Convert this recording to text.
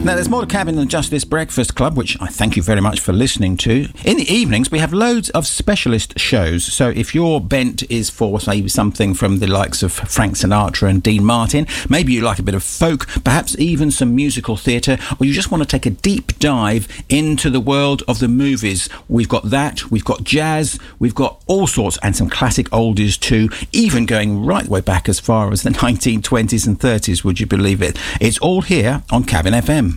Now, there's more to Cabin than just this breakfast club, which I thank you very much for listening to. In the evenings, we have loads of specialist shows. So if your bent is for, say, something from the likes of Frank Sinatra and Dean Martin, maybe you like a bit of folk, perhaps even some musical theatre, or you just want to take a deep dive into the world of the movies, we've got that, we've got jazz, we've got all sorts, and some classic oldies too, even going right way back as far as the 1920s and 30s, would you believe it? It's all here on Cabin FM.